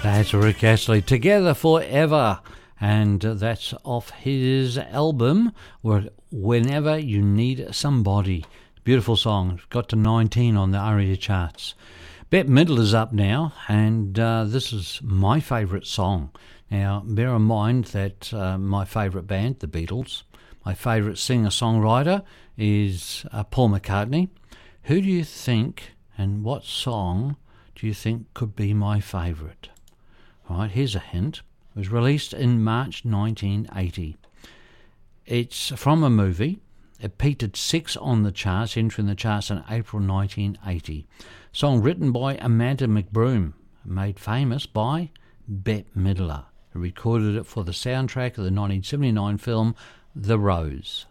That's Rick Astley, Together Forever, and that's off his album Whenever You Need Somebody. Beautiful song, got to 19 on the ARIA charts. Bette Midler's up now, and this is my favourite song. Now, bear in mind that my favourite band, the Beatles, my favourite singer-songwriter is Paul McCartney. Who do you think, and what song do you think could be my favourite? Right, here's a hint. It was released in March 1980. It's from a movie. It peaked 6 on the charts, entering the charts in April 1980. Song written by Amanda McBroom, made famous by Bette Midler, who recorded it for the soundtrack of the 1979 film The Rose.